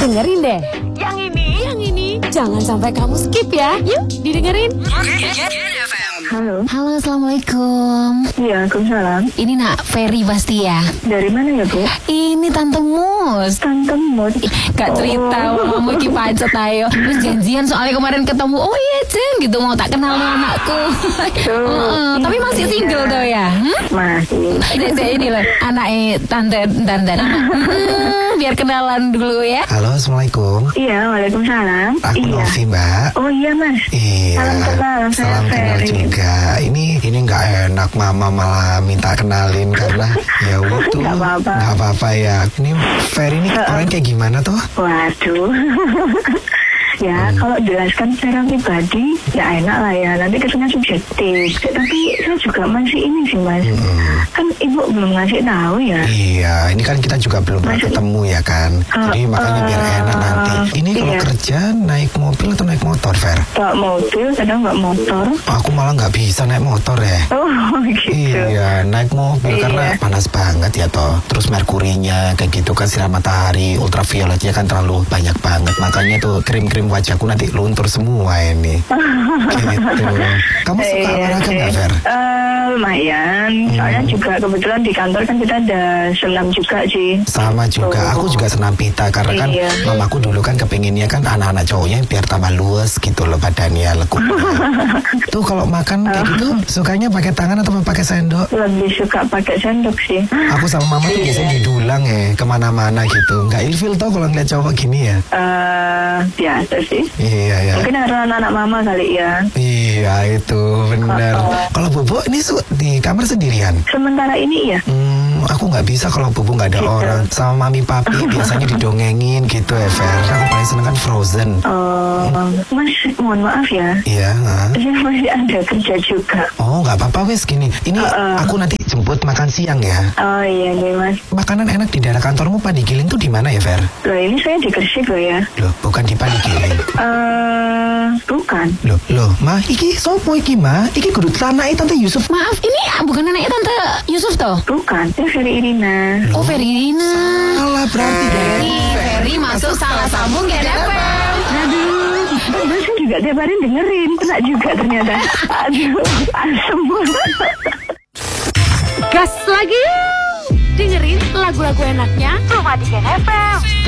Dengerin deh. Yang ini. Jangan sampai kamu skip ya. Yuk, didengerin. Halo. Halo, assalamualaikum. Iya, Waalaikumsalam. Ini Nak Ferry pasti ya. Dari mana ya, Bu? Ini Tante Mus. Tante Mut. Gak cerita, mau iki pancet ayo. Terus janjian soalnya kemarin ketemu. Oh iya Jen, gitu mau tak kenal anakku. Tapi masih single tuh ya? Masih. Ini loh, anaknya Tante. Biar kenalan dulu ya. Halo, assalamualaikum. Iya, Waalaikumsalam. Aku Iya. Novi, Mbak. Oh iya, Mas. Iya. Salam kenal, saya Salam kenal Ferry. juga. Ini nggak enak, Mama malah minta kenalin karena ya itu Nggak apa-apa. nggak apa-apa ya. Ini Ferry ini orang kayak gimana tuh? Waduh. Ya, kalau jelaskan secara pribadi, ya enak lah ya. Nanti kesannya subjektif. Tapi saya juga masih ini sih, Mas. Kan Ibu belum ngasih tahu ya. Iya, ini kan kita juga belum pernah ketemu ya kan. Jadi makanya biar enak nanti. Ini kalau iya. kerja naik mobil atau naik motor, Fer? Nggak mobil, kadang nggak motor. Aku malah nggak bisa naik motor ya. Oh, gitu. Iya, naik mobil Iya. karena panas banget ya toh. Terus merkurinya kayak gitu kan, sinar matahari ultravioletnya kan terlalu banyak banget. Makanya tuh krim-krim wajahku nanti luntur semua ini. Gitu. Kamu suka olahraga nggak, Fer? Lumayan. Soalnya juga kebetulan di kantor kan kita ada senam juga sih. Sama juga, aku juga senam pita karena kan Iya. mamaku dulu kan kepinginnya kan anak-anak cowoknya biar tambah luas gitu loh badannya, lekuk. Tuh kalau makan kayak gitu sukanya pakai tangan atau pakai sendok? Lebih suka pakai sendok sih. Aku sama mama tuh biasanya didulang ya kemana-mana gitu. Nggak ilfil tau kalau ngeliat cowok gini ya. Biasa sih. Iya ya. Mungkin karena anak mama kali ya. Iya itu benar. Kalau Bobo ini di kamar sendirian? Sementara ini ya. Aku nggak bisa kalau Bobo nggak ada orang. Sama mami papi biasanya didongengin gitu ya, Fer. Aku paling seneng kan Frozen. Mas, mohon maaf ya. Iya. Saya masih ada kerja juga. Oh nggak apa-apa wes gini. Ini aku nanti jemput makan siang ya. Oh iya nih Mas. Makanan enak di daerah kantormu Padigiling tuh di mana ya, Fer? Loh ini saya di Gresik loh ya. Loh bukan di Padigiling. Bukan. Loh, Ma, iki sopo iki, Ma? Iki kudu tanai Tante Yusuf. Maaf, ini bukan anaknya Tante Yusuf toh? Bukan. Saya Ferry Irina. Oh, Ferry Irina. Salah berarti deh. Ferry masuk salah sambung Gen FM. Aduh, saya juga tiap hari dengerin. Kena juga ternyata. Aduh, asem. Gas lagi. Dengerin lagu-lagu enaknya cuma di Gen FM.